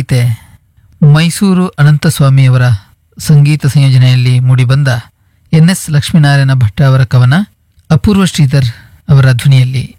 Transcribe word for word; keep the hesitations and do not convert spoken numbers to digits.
ಗೀತೆ ಮೈಸೂರು ಅನಂತಸ್ವಾಮಿಯವರ ಸಂಗೀತ ಸಂಯೋಜನೆಯಲ್ಲಿ ಮೂಡಿಬಂದ N S Lakshminarayana Bhat ಅವರ ಕವನ ಅಪೂರ್ವ ಶ್ರೀಧರ್ ಅವರ ಧ್ವನಿಯಲ್ಲಿ.